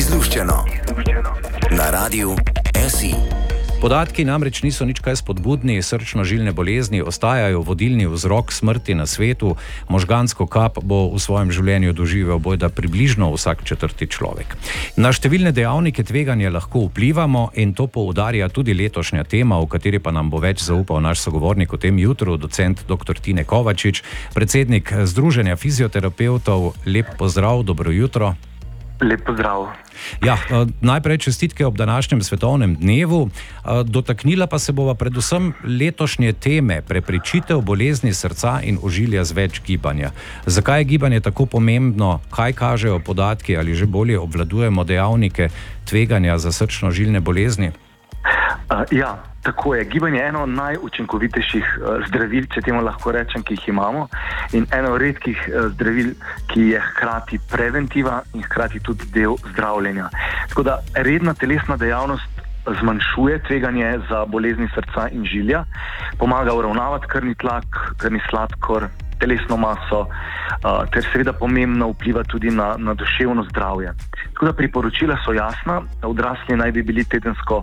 Izluščeno. Na Radiu SI. Podatki namreč niso nič kaj spodbudni, srčno-žilne bolezni ostajajo vodilni vzrok smrti na svetu, možgansko kap bo v svojem življenju doživel bojda približno vsak četrti človek. Na številne dejavnike tveganja lahko vplivamo in to poudarja tudi letošnja tema, o kateri pa nam bo več zaupal naš sogovornik v tem jutru, docent dr. Tine Kovačič, predsednik Združenja fizioterapevtov. Lep pozdrav, dobro jutro. Lep pozdrav. Ja, najprej čestitke ob današnjem svetovnem dnevu. Dotaknila pa se bova predvsem letošnje teme preprečitev bolezni srca in ožilja z več gibanja. Zakaj je gibanje tako pomembno? Kaj kažejo podatki ali že bolje obvladujemo dejavnike tveganja za srčno-žilne bolezni? Ja, tako je. Gibanje je eno najučinkovitejših zdravil, če temu lahko rečem, ki jih imamo, in eno redkih zdravil, ki je hkrati preventiva in hkrati tudi del zdravljenja. Tako da redna telesna dejavnost zmanjšuje tveganje za bolezni srca in žilja, pomaga uravnavati krvni tlak, krvni sladkor, telesno maso, ter seveda pomembno vpliva tudi na duševno zdravje. Tako da priporočila so jasna, odrasli naj bi bili tedensko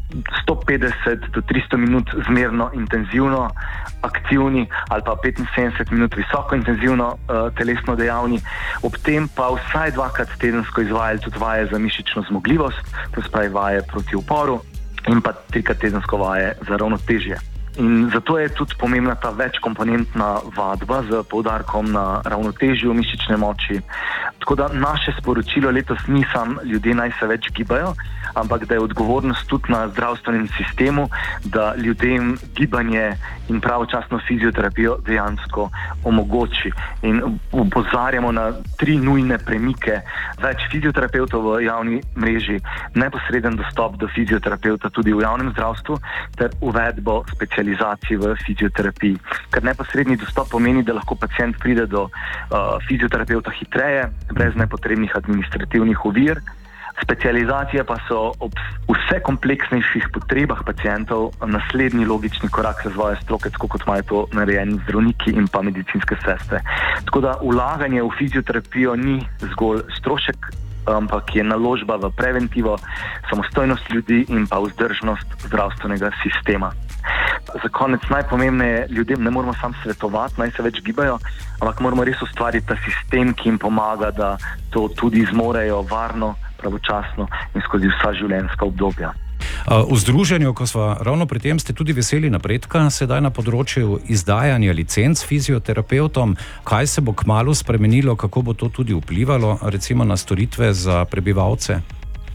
150 do 300 minut zmerno intenzivno aktivni ali pa 75 minut visoko intenzivno telesno dejavni, ob tem pa vsaj dvakrat tedensko izvajali tudi vaje za mišično zmogljivost, to se pravi vaje proti uporu, in pa trikrat tedensko vaje za ravnotežje. In zato je tudi pomembna ta večkomponentna vadba z poudarkom na ravnotežju, mišične moči. Tako da naše sporočilo letos ni samo ljudje naj se več gibajo, ampak da je odgovornost tudi na zdravstvenem sistemu, da ljudem gibanje in pravočasno fizioterapijo dejansko omogoči. In opozarjamo na 3 nujne premike: več fizioterapevtov v javni mreži, neposreden dostop do fizioterapeuta tudi v javnem zdravstvu ter uvedbo specializacij v fizioterapiji. Ker neposredni dostop pomeni, da lahko pacient pride do fizioterapeuta hitreje, brez nepotrebnih administrativnih ovir. Specializacije pa so ob vse kompleksnejših potrebah pacientov naslednji logični korak razvoja stroke, tako kot imajo to narejeni zdravniki in pa medicinske sestre. Tako da vlaganje v fizioterapijo ni zgolj strošek, ampak je naložba v preventivo, samostojnost ljudi in pa vzdržnost zdravstvenega sistema. Za konec najpomembneje, ljudem ne moramo samo svetovati, naj se več gibajo, ampak moramo res ustvariti ta sistem, ki jim pomaga, da to tudi zmorejo varno, pravočasno in skozi vsa življenjska obdobja. V združenju, ko sva ravno pri tem, ste tudi veseli napredka sedaj na področju izdajanja licenc fizioterapeutom. Kaj se bo kmalu spremenilo, kako bo to tudi vplivalo recimo na storitve za prebivalce?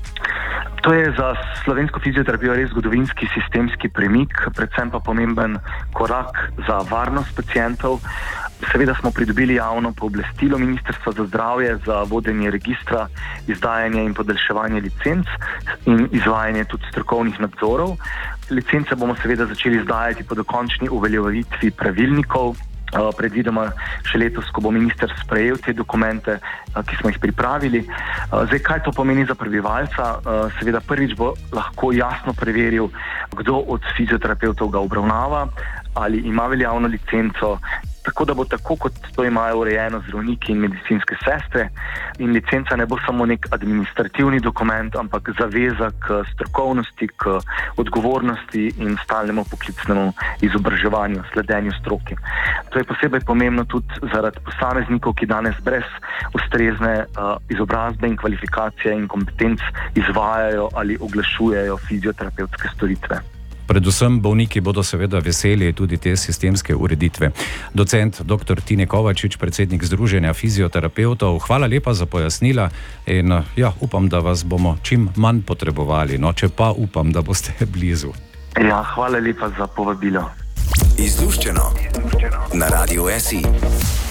To je za slovensko fizioterapijo res zgodovinski sistemski premik, predvsem pa pomemben korak za varnost pacientov. Seveda smo pridobili javno pooblastilo Ministrstva za zdravje za vodenje registra, izdajanje in podaljševanje licenc in izvajanje tudi strokovnih nadzorov. Licence bomo seveda začeli izdajati po dokončni uveljavitvi pravilnikov, predvidoma še letos, ko bo minister sprejel te dokumente, ki smo jih pripravili. Zdaj, kaj to pomeni za prebivalca? Seveda prvič bo lahko jasno preveril, kdo od fizioterapevtov ga obravnava, ali ima veljavno licenco, tako da bo tako, kot to imajo urejeno zdravniki in medicinske sestre. In licenca ne bo samo nek administrativni dokument, ampak zaveza k strokovnosti, k odgovornosti in stalnemu poklicnemu izobraževanju, sledenju stroki. To je posebej pomembno tudi zaradi posameznikov, ki danes brez ustrezne izobrazbe in kvalifikacije in kompetenc izvajajo ali oglašujejo fizioterapevtske storitve. Predvsem bolniki bodo seveda veseli tudi te sistemske ureditve. Docent dr. Tine Kovačič, predsednik Združenja fizioterapevtov, hvala lepa za pojasnila in upam, da vas bomo čim manj potrebovali, če pa upam, da boste blizu. Ja, hvala lepa za povabilo. Izluščeno. Na Radiu SI.